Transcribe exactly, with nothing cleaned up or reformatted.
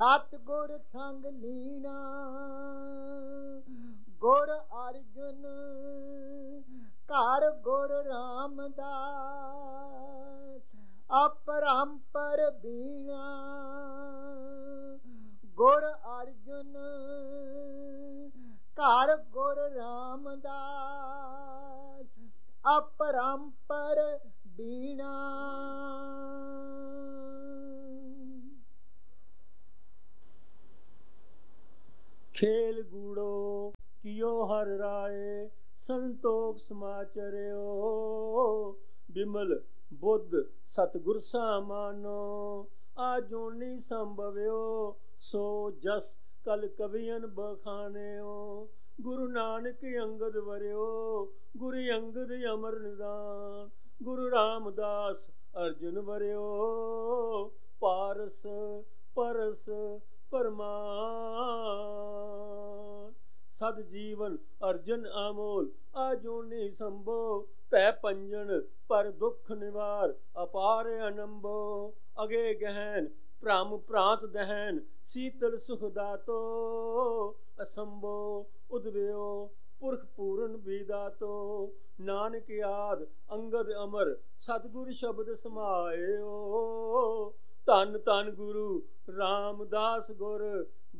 ਸਤਿਗੁਰ ਸੰਗ ਲੀਣਾ ਗੁਰ ਅਰਜੁਨ ਘਰ ਗੁਰ ਰਾਮਦਾਸ ਅਪਰੰਪਰ ਬੀਣਾ ਗੁਰ ਅਰਜੁਨ ਘਰ ਗੁਰ ਰਾਮਦਾਸ ਅਪਰੰਪਰ ਬੀਣਾ। ਖੇਲ ਗੂੜੋ ਕਿਓ ਹਰ ਰਾਏ ਸੰਤੋਖ ਸਮਾਚਰਿਓ ਬਿਮਲ ਬੁੱਧ ਸਤਿਗੁਰ ਸਾਮਾਨੋ ਆਜੋਨੀ ਸੰਭਵਿਓ ਸੋ ਜਸ ਕਲ ਕਵੀਨ ਬਖਾਨਿਓ ਗੁਰੂ ਨਾਨਕ ਅੰਗਦ ਵਰਿਓ ਗੁਰੂ ਅੰਗਦ ਅਮਰ ਨਿਦਾਨ ਗੁਰੂ ਰਾਮਦਾਸ ਅਰਜੁਨ ਵਰਿਓ ਪਾਰਸ ਪਰਸ ਪਰਮਾਨ ਸਦ ਜੀਵਨ ਅਰਜਨ ਅਮੋਲ ਆਜੋਨੀ ਸੰਭੋ ਭੈ ਪੰਜਨ ਪਰ ਦੁਖ ਨਿਵਾਰ ਅਪਾਰ ਅਨੰਭੋ ਅਗੇ ਗਹਿਨ ਭ੍ਰਮ ਭ੍ਰਾਂਤ ਦਹਿਨ ਸੀਤਲ ਸੁਖ ਦਾਤੋ ਅਸੰਭੋ ਉਦਵਿਓ ਪੁਰਖ ਪੂਰਨ ਬੀਦਾਤੋ ਨਾਨਕ ਆਦ ਅੰਗਦ ਅਮਰ ਸਤਿਗੁਰ ਸ਼ਬਦ ਸਮਾਇਓ ਧੰਨ ਧੰਨ ਗੁਰੂ ਰਾਮਦਾਸ ਗੁਰ